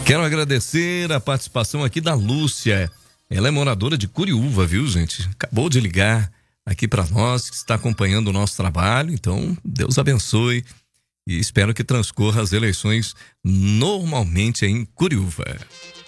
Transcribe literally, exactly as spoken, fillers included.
Quero agradecer a participação aqui da Lúcia. Ela é moradora de Curiúva, viu, gente? Acabou de ligar aqui para nós, que está acompanhando o nosso trabalho. Então, Deus abençoe e espero que transcorra as eleições normalmente em Curiúva.